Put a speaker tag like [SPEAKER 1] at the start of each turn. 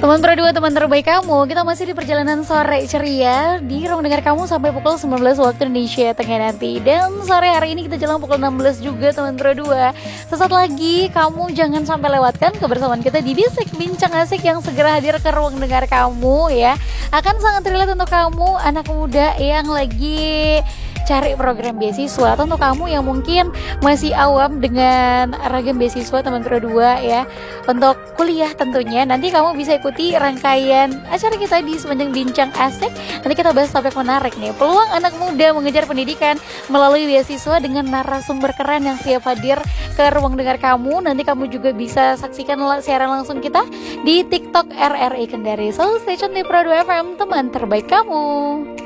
[SPEAKER 1] Teman Pro 2, teman terbaik kamu. Kita masih di perjalanan sore ceria di ruang dengar kamu sampai pukul 19 waktu Indonesia Tengah nanti. Dan sore hari ini kita jalan pukul 16 juga teman Pro 2. Sesaat lagi kamu jangan sampai lewatkan kebersamaan kita di Bisik Bincang Asik yang segera hadir ke ruang dengar kamu ya. Akan sangat relate untuk kamu anak muda yang lagi cari program beasiswa, atau untuk kamu yang mungkin masih awam dengan ragam beasiswa teman Pro 2 ya. Untuk kuliah tentunya nanti kamu bisa ikuti rangkaian acara kita di sepanjang Bincang Asik. Nanti kita bahas topik menarik nih, peluang anak muda mengejar pendidikan melalui beasiswa dengan narasumber keren yang siap hadir ke ruang dengar kamu. Nanti kamu juga bisa saksikan siaran langsung kita di TikTok RRI Kendari. So stay tune di Pro 2 FM, teman terbaik kamu.